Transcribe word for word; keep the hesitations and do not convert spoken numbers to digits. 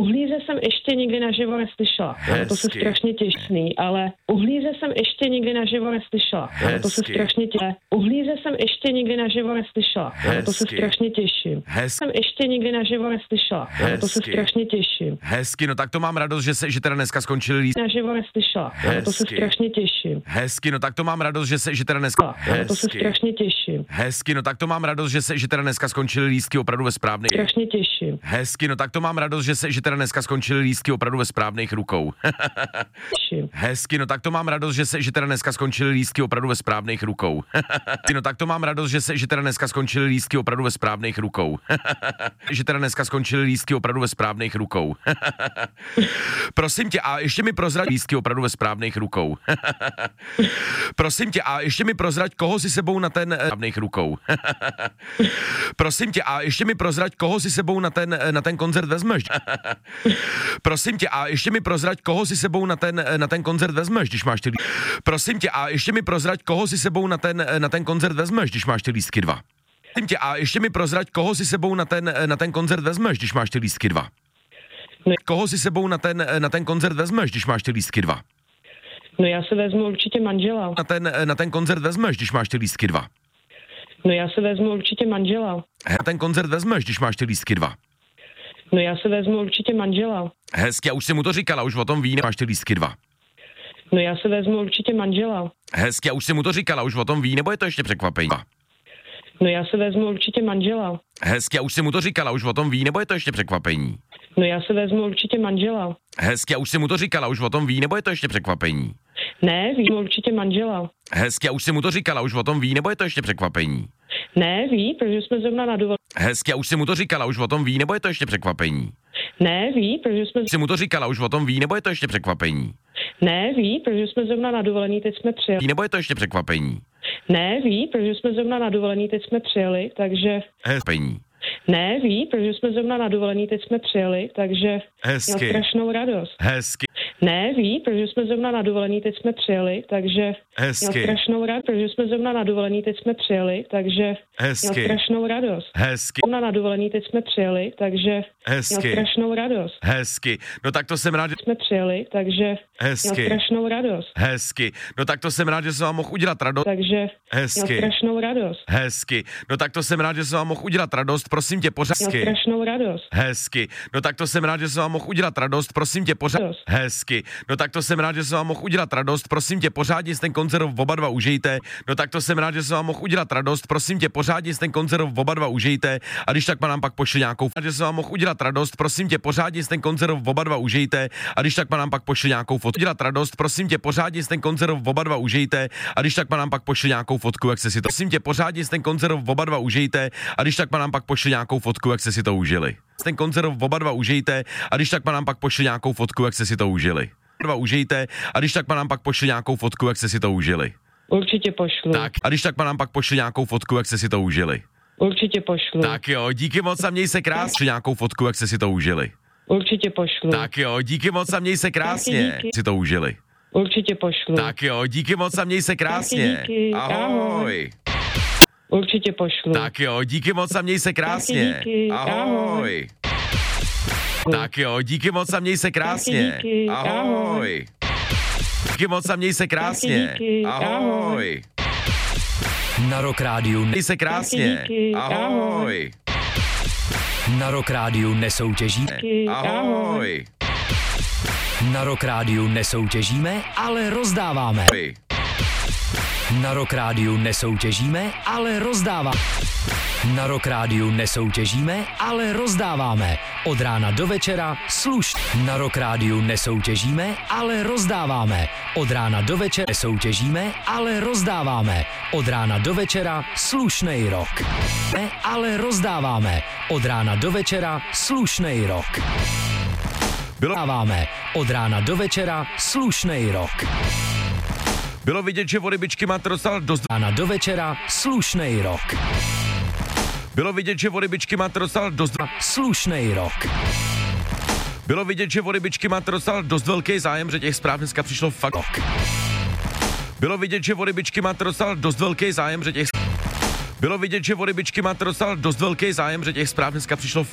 uhlíře jsem ještě nikdy naživo neslyšela. Hezky. To se strašně těšný, ale uhlíře jsem ještě nikdy naživo neslyšela. To se strašně těšný. Uhlíře jsem ještě nikdy naživo neslyšela. Hezky. To se strašně těším. Hezky. Jsem ještě nikdy naživo neslyšela. To se strašně těším. Hezky, no tak to mám radost, že se, že teda dneska skončili lístky. Naživo neslyšela. To se strašně těším. Hezky, no tak to mám radost, že se, že teda dneska. Hezky. To se strašně těším. Hezky, no tak to mám radost, že se, že teda dneska skončili lístky opravdu ve správných. Strašně těším. Hezky, no tak to mám radost, že se, že teda dneska skončili lístky opravdu ve správných rukou. Hezky, no tak to mám radost, že se, že teda dneska skončili lístky opravdu ve správných rukou. No tak to mám radost, že se, že teda dneska skončili lístky opravdu ve správných rukou. Že teda dneska skončili lístky opravdu ve správných rukou. Prosím tě, a ještě mi prozrať lístky opravdu ve správných rukou. Prosím tě, a ještě mi prozrať, koho si sebou na ten správných rukou. Prosím tě, a ještě mi prozrať, koho si sebou na ten, na ten koncert vezmeš. Prosím tě, a ještě mi prozrať, koho si sebou na ten, na ten koncert vezmeš, když máš ty lístky. Prosím tě, a ještě mi prozrať, koho si sebou na ten, na ten koncert vezmeš, když máš ty lístky dva. Prosím tě, a ještě mi prozrať, koho si sebou na ten, na ten koncert vezmeš, když máš ty lístky dva. Koho si sebou na ten, na ten koncert vezmeš, když máš ty lístky dva. No já se vezmu určitě manžela. Na ten, na ten koncert vezmeš, když máš ty lístky dva. No já se vezmu určitě manžela. Na ten koncert vezmeš, když máš ty lístky dva. No já se vezmu určitě manžela. Hezky, a už jsem mu to říkala, už o tom ví, máš ty lístky dva. No já se vezmu určitě manžela. Hezky, a už jsem mu to říkala, už o tom ví, nebo je to ještě překvapení? No já se vezmu určitě manžela. Hezky, a už jsem mu to říkala, už o tom ví, nebo je to ještě překvapení? No já se vezmu určitě manžela. Hezky, a už jsem mu to říkala, už o tom ví, nebo je to ještě překvapení? Ne, ví určitě manžela. Hezky, a už jsem mu to říkala, už o tom ví, nebo je to ještě překvapení? Ne, ví, protože jsme zrovna na dovolené. Hezky, a už jsem mu to říkala, už o tom ví, nebo je to ještě překvapení? Ne, ví, protože jsme... Jsem mu to říkala, už o tom ví, nebo je to ještě překvapení? Ne, ví, protože jsme zrovna na dovolený, teď jsme přijeli. Nebo je to ještě překvapení? Ne, ví, protože jsme zrovna na dovolený, teď jsme přijeli, takže... Hezky. Ne, ví, protože jsme zrovna na dovolený, teď jsme přijeli, takže... Hezky. Měl strašnou radost. Hezky. Ne, ví, protože jsme zrovna na dovolený, teď jsme přijeli, takže... Hezky. Měl strašnou radost, protože jsme zrovna na dovolený, teď jsme přijeli, takže... Hezky. Měl strašnou radost. Hezky. Zrovna na dovolený, teď jsme přijeli, takže... Hezky. Měl strašnou radost. Hezky. No tak to jsem rád, že jsme přijeli, takže... Hezky. Měl strašnou radost. Hezky. No tak to jsem rád, že jsem vám mohl udělat radost. Takže... Hezky. Měl strašnou radost. Hezky. No tak to jsem rád, že jsem vám mohl udělat radost, prosím tě, pořád. Měl strašnou radost. Hezky. No tak to jsem rád, že jsem vám mohl udělat radost, prosím tě, pořád. Hezky. No tak to jsem rád, že jsem vám mohl udělat radost, prosím tě, pořádně si ten koncert oba dva užijte. No tak to jsem rád, že jsem vám mohl udělat radost, prosím tě, pořádně si ten koncert oba dva užijte. A když tak nám pak pošle nějakou, že jsem vám mohl udělat radost, prosím tě, pořádně si ten koncert oba dva užijte. A když tak nám pak pošle nějakou fotku. Udělat radost, prosím tě, pořádně si ten koncert oba dva užijte. A když tak nám pak pošle nějakou fotku, jak se si to. Prosím tě, pořádně si ten koncert oba dva užijte. A když tak nám pak pošle nějakou fotku, jak se si to užili. Ten koncert oba dva užijte. A když tak nám pak pošle nějakou fotku, jak se si to užili. Dva užijte. A když tak nám pak pošle nějakou fotku, jak se si to užili. Určitě pošlu. Tak, a když tak nám pak pošle nějakou fotku, jak se si to užili. Určitě pošlu. Tak jo, díky moc a měj se krásně. Nějakou fotku, jak se si to užili. Určitě pošlu. Tak jo, díky moc a měj se krásně. Díky. Si to užili. Určitě pošlu. Tak jo, díky moc a měj se krásně. Díky. Ahoj. Určitě pošlu. Tak jo, díky moc a měj se krásně. Díky. Ahoj. Tak jo, díky moc a měj se krásně. Díky. Ahoj. Díky moc a měj se krásně. Díky. Ahoj. Na Rock Rádiu Měj se krásně. Díky. Ahoj. Na Rock Rádiu nesoutěží. Díky. Ahoj. Na Rock Rádiu nesoutěžíme, ale rozdáváme. Ahoj. Na Rock Rádiu nesoutěžíme, ale rozdáváme. Na Rock Rádiu nesoutěžíme, ale rozdáváme. Od rána do večera sluš. Na Rock Rádiu nesoutěžíme, ale rozdáváme. Od rána do večera nesoutěžíme, ale rozdáváme. Od rána do večera slušnej rock. Ne, ale rozdáváme. Od rána do večera slušnej rock. Bylo, Dáváme. Od rána do večera slušnej rock. bylo vidět, že Vodybičky máte dostal dost. Rána do večera slušnej rock. Bylo vidět, že Vodybičky máte dostal dost. Slušnej rock. Bylo vidět, že Vodybičky máte dostal dost velký zájem, že těch zpráv dneska přišlo fakt. Rock. Bylo vidět, že Vodybičky máte dostal dost velký zájem, že těch Bylo vidět, že Vodybičky máte dostal dost velký zájem, že těch zpráv dneska přišlo